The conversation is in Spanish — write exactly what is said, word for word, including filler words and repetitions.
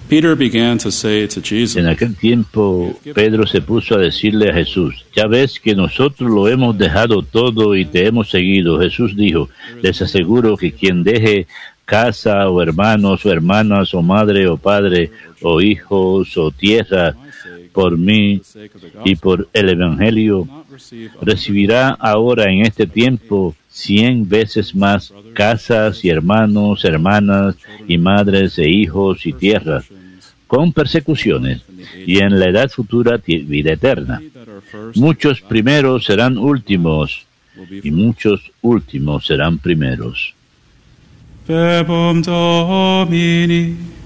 Peter began to say to Jesus, En aquel tiempo, Pedro se puso a decirle a Jesús: ya ves que nosotros lo hemos dejado todo y te hemos seguido. Jesús dijo: les aseguro que quien deje casa o hermanos o hermanas o madre o padre o hijos o tierra por mí y por el Evangelio, recibirá ahora en este tiempo cien veces más casas y hermanos, hermanas y madres e hijos y tierras, con persecuciones, y en la edad futura vida eterna. Muchos primeros serán últimos, y muchos últimos serán primeros. Verbum Domini.